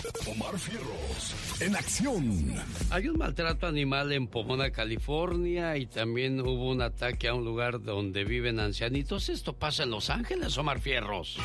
Omar Fierros, en acción. Hay un maltrato animal en Pomona, California, y también hubo un ataque a un lugar donde viven ancianitos. Esto pasa en Los Ángeles, Omar Fierros.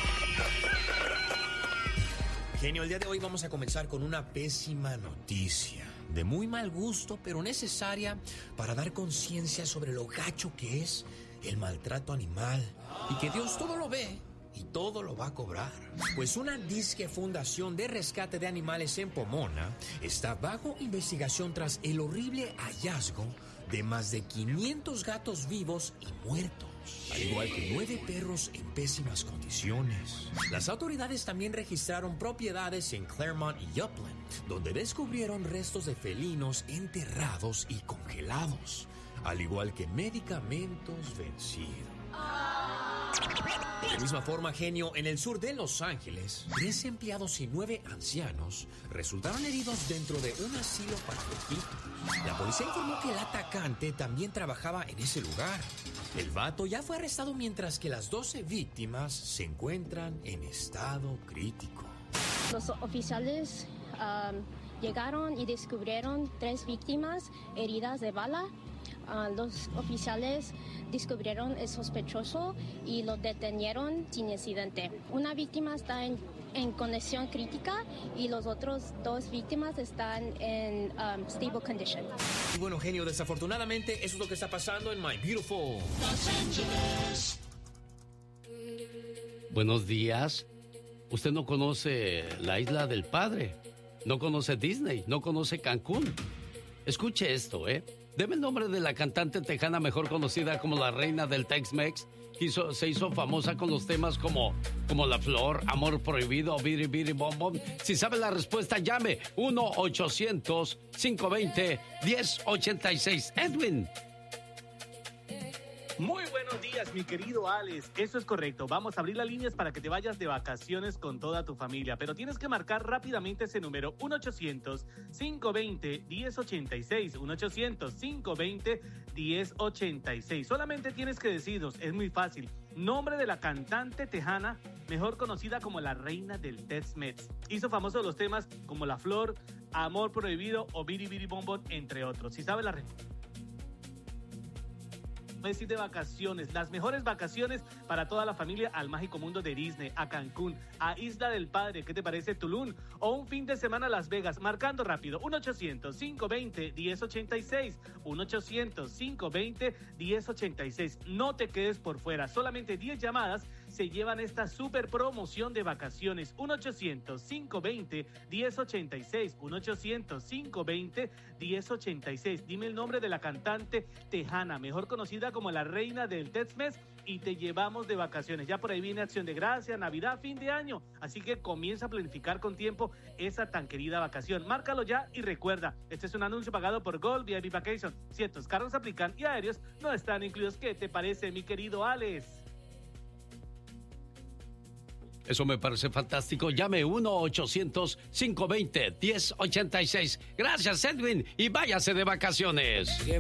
Genio, el día de hoy vamos a comenzar con una pésima noticia. De muy mal gusto, pero necesaria para dar conciencia sobre lo gacho que es el maltrato animal. Y que Dios todo lo ve y todo lo va a cobrar. Pues una disque fundación de rescate de animales en Pomona está bajo investigación tras el horrible hallazgo de más de 500 gatos vivos y muertos, al igual que 9 perros en pésimas condiciones. Las autoridades también registraron propiedades en Claremont y Upland, donde descubrieron restos de felinos enterrados y congelados, al igual que medicamentos vencidos. De la misma forma, genio, en el sur de Los Ángeles, 13 empleados y 9 ancianos resultaron heridos dentro de un asilo para viejitos. La policía informó que el atacante también trabajaba en ese lugar. El vato ya fue arrestado mientras que las 12 víctimas se encuentran en estado crítico. Los oficiales llegaron y descubrieron 3 víctimas heridas de bala. Los oficiales descubrieron el sospechoso y lo detenieron sin incidente. Una víctima está en condición crítica y los otros 2 víctimas están en stable condition. Y bueno, genio, desafortunadamente eso es lo que está pasando en My Beautiful Los Ángeles. Buenos días. Usted no conoce la Isla del Padre, no conoce Disney, no conoce Cancún. Escuche esto, Deme el nombre de la cantante tejana mejor conocida como la reina del Tex-Mex, que se hizo famosa con los temas como La Flor, Amor Prohibido, Biri Biri Bom Bom. Si sabe la respuesta, llame 1-800-520-1086. Edwin. Muy buenos días, mi querido Alex. Eso es correcto. Vamos a abrir las líneas para que te vayas de vacaciones con toda tu familia. Pero tienes que marcar rápidamente ese número: 1-800-520-1086. 1-800-520-1086. Solamente tienes que decirnos, es muy fácil, nombre de la cantante tejana mejor conocida como la reina del Tex-Mex. Hizo famosos los temas como La Flor, Amor Prohibido o Biri Biri Bom Bom, entre otros. Si sabes la respuesta, decir de vacaciones, las mejores vacaciones para toda la familia al mágico mundo de Disney, a Cancún, a Isla del Padre, ¿qué te parece? Tulum, o un fin de semana a Las Vegas, marcando rápido 1-800-520-1086, 1-800-520-1086. No te quedes por fuera, solamente 10 llamadas se llevan esta super promoción de vacaciones. 1-800-520-1086, 1-800-520-1086. Dime el nombre de la cantante tejana mejor conocida como la reina del Tex-Mex y te llevamos de vacaciones. Ya por ahí viene Acción de Gracias, Navidad, fin de año, así que comienza a planificar con tiempo esa tan querida vacación. Márcalo ya y recuerda, este es un anuncio pagado por Gold VIP Vacation. Ciertos carros aplican y aéreos no están incluidos. ¿Qué te parece, mi querido Alex? Eso me parece fantástico. Llame 1-800-520-1086. Gracias, Edwin, y váyase de vacaciones.